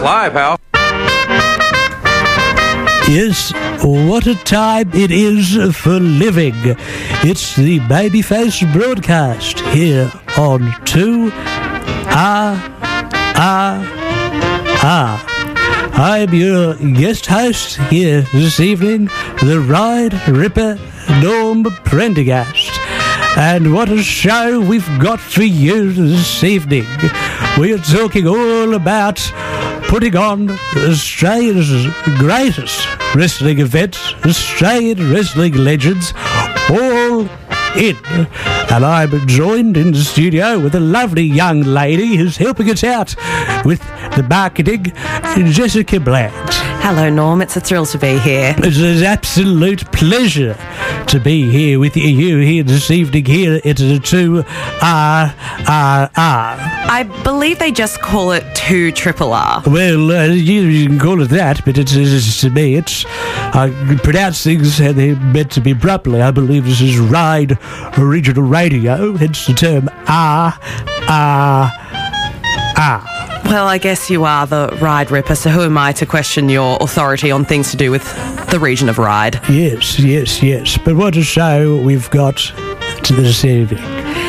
live, pal. Yes, what a time it is for living. It's the Babyface broadcast here on 2RRR. I'm your guest host here this evening, the Ride Ripper Norm Prendergast. And what a show we've got for you this evening. We are talking all about putting on Australia's greatest wrestling event, Australian wrestling legends, all in. And I'm joined in the studio with a lovely young lady who's helping us out with the marketing, Jessica Bland. Hello, Norm. It's a thrill to be here. It's an absolute pleasure to be here with you here this evening here at the 2RRR. I believe they just call it 2RRR. Well, you can call it that, but it's to me, it's I pronounce things how they're meant to be properly. I believe this is Ride Original Radio, hence the term RRR. Well, I guess you are the Ride Ripper, so who am I to question your authority on things to do with the region of Ryde? Yes. But what a show we've got to this evening.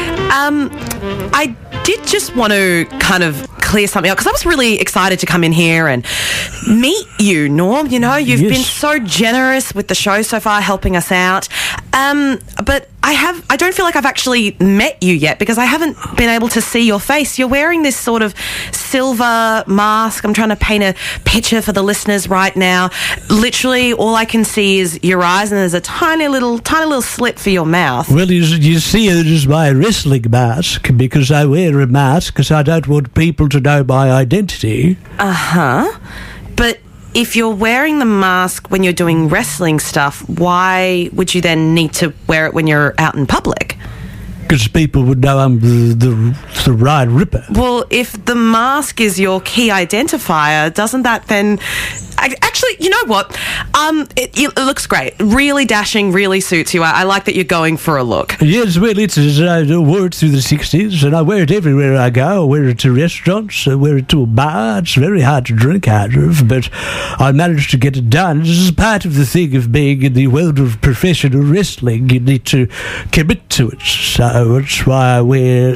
I did just want to kind of clear something up because I was really excited to come in here and meet you, Norm. You know, you've been so generous with the show so far, helping us out. But I don't feel like I've actually met you yet because I haven't been able to see your face. You're wearing this sort of silver mask. I'm trying to paint a picture for the listeners right now. Literally, all I can see is your eyes, and there's a tiny little slit for your mouth. Well, you see it as my wrestling mask because I wear a mask because I don't want people to know my identity. But if you're wearing the mask when you're doing wrestling stuff, why would you then need to wear it when you're out in public? Because people would know I'm the Ride Ripper. Well, if the mask is your key identifier, doesn't that then... Actually, you know what? It looks great. Really dashing, really suits you. I like that you're going for a look. Yes, well, I wore it through the 60s, and I wear it everywhere I go. I wear it to restaurants, I wear it to a bar. It's very hard to drink out of, but I managed to get it done. This is part of the thing of being in the world of professional wrestling. You need to commit to it. So that's why I wear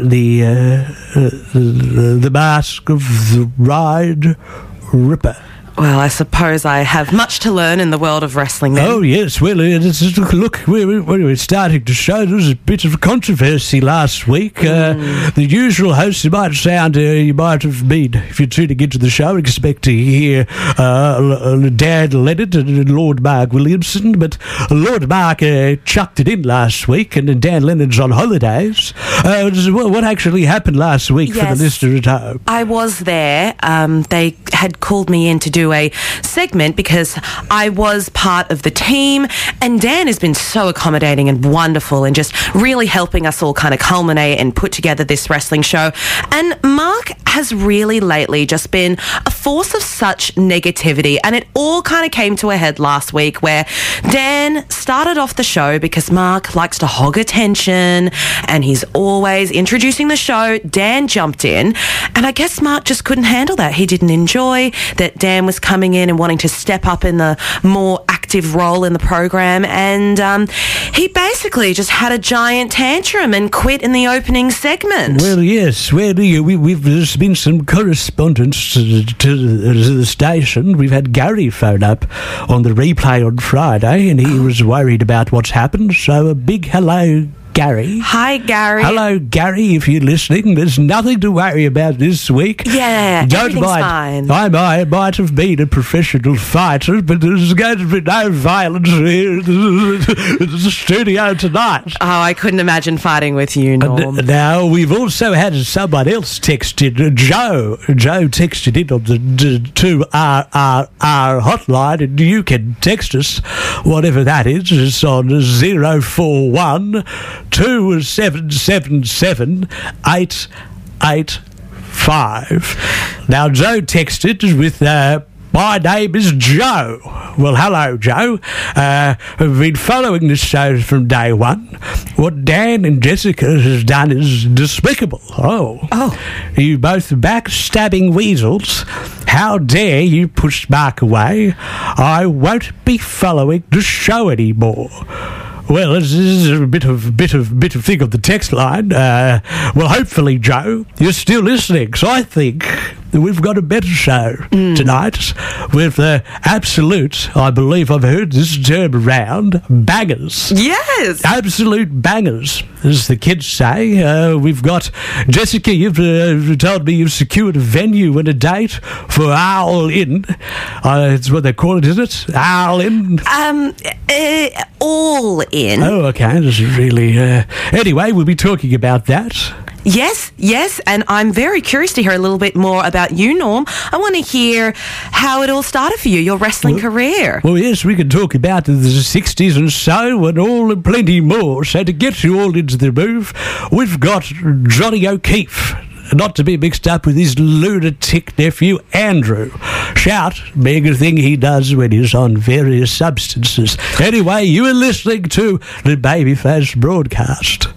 the mask of the Ride Ripper. Well, I suppose I have much to learn in the world of wrestling then. Oh, yes. Well, look, we're starting to show there was a bit of controversy last week. The usual host, you might have been, if you're tuning into the show, expect to hear Dan Leonard and Lord Mark Williamson, but Lord Mark chucked it in last week, and Dan Leonard's on holidays. What actually happened last week for the listener at home? I was there. They had called me in to do a segment because I was part of the team, and Dan has been so accommodating and wonderful and just really helping us all kind of culminate and put together this wrestling show. And Mark has really lately just been a force of such negativity, and it all kind of came to a head last week where Dan started off the show because Mark likes to hog attention and he's always introducing the show. Dan jumped in, and I guess Mark just couldn't handle that. He didn't enjoy that Dan was coming in and wanting to step up in the more active role in the program, and he basically just had a giant tantrum and quit in the opening segment. Well, yes. Well, there's been some correspondence to the station. We've had Gary phone up on the replay on Friday, and he was worried about what's happened, so a big hello, Gary. Hi, Gary. Hello, Gary, if you're listening. There's nothing to worry about this week. Yeah, everything's fine. I might have been a professional fighter, but there's going to be no violence here in the studio tonight. Oh, I couldn't imagine fighting with you, Norm. Now, we've also had someone else text in, Joe. Joe texted in on the 2RRR hotline, and you can text us, whatever that is. It's on 041 2777 885. Now, Joe texted with my name is Joe. Well, hello, Joe. We've been following this show from day one. What Dan and Jessica has done is despicable. Oh. You both backstabbing weasels how dare you push Mark away? I won't be following the show anymore. Well, this is a bit of thing on the text line. Well, hopefully, Joe, you're still listening. So I think that we've got a better show tonight with absolute, I believe I've heard this term around, bangers. Yes. Absolute bangers, as the kids say. We've got Jessica, you've told me you've secured a venue and a date for Owl Inn. It's what they call it, isn't it? Owl Inn? All in. Oh, okay. This is really... Anyway, we'll be talking about that. Yes, and I'm very curious to hear a little bit more about you, Norm. I want to hear how it all started for you, your wrestling career. Well, yes, we can talk about the 60s and so, and all and plenty more. So to get you all into the move, we've got Johnny O'Keefe. Not to be mixed up with his lunatic nephew, Andrew. Shout, being a thing he does when he's on various substances. Anyway, you are listening to the Babyface Broadcast.